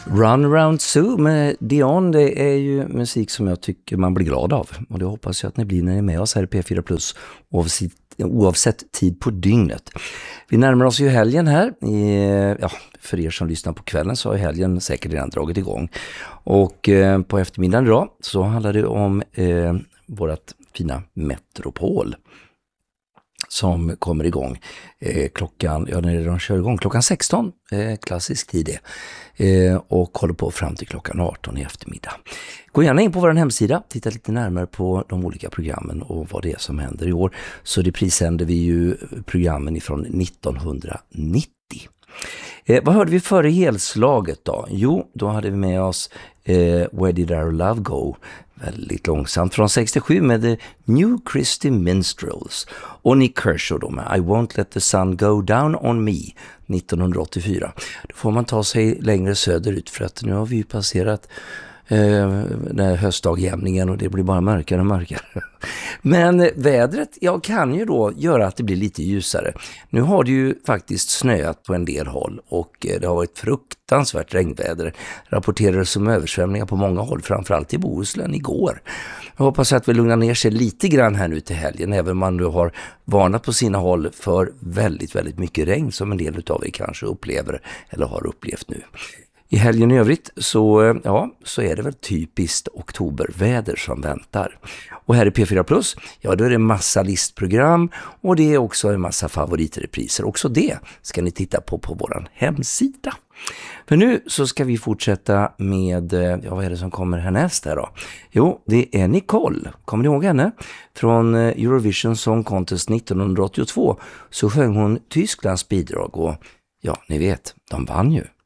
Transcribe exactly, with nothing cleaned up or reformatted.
Run Around Zoo med Dion, det är ju musik som jag tycker man blir glad av. Och det hoppas jag att ni blir när ni är med oss här i P fyra Plus oavsett, oavsett tid på dygnet. Vi närmar oss ju helgen här. I, ja, för er som lyssnar på kvällen så har helgen säkert redan dragit igång. Och eh, på eftermiddagen idag så handlar det om eh, vårt fina Metropol som kommer igång eh, klockan, ja när de kör igång, klockan sexton, eh, klassisk tid det, eh, och håller på fram till klockan arton i eftermiddag. Gå gärna in på vår hemsida, titta lite närmare på de olika programmen och vad det är som händer i år. Så det prissänder vi ju programmen ifrån nittonhundranittio. Eh, vad hörde vi före helslaget då? Jo, då hade vi med oss eh, Where Did Our Love Go? Väldigt långsamt från sextiosju med The New Christy Minstrels och Nick Kershaw då med I Won't Let the Sun Go Down on Me nittonhundraåttiofyra. Då får man ta sig längre söderut för att nu har vi ju passerat eh, den här höstdagjämningen och det blir bara mörkare och mörkare. Men vädret, jag kan ju då göra att det blir lite ljusare. Nu har det ju faktiskt snöat på en del håll och det har varit fruktansvärt regnväder. Rapporterades som översvämningar på många håll, framförallt i Bohuslän igår. Jag hoppas att vi lugnar ner sig lite grann här nu till helgen, även om man nu har varnat på sina håll för väldigt, väldigt mycket regn som en del av er kanske upplever eller har upplevt nu. I helgen i övrigt så, ja, så är det väl typiskt oktoberväder som väntar. Och här i P fyra Plus, ja då är det massa listprogram och det är också en massa favoritrepriser. Också det ska ni titta på på vår hemsida. För nu så ska vi fortsätta med, ja vad är det som kommer härnäst här då? Jo, det är Nicole. Kommer ni ihåg henne? Från Eurovision Song Contest nittonhundraåttiotvå så sjöng hon Tysklands bidrag och ja, ni vet, de vann ju.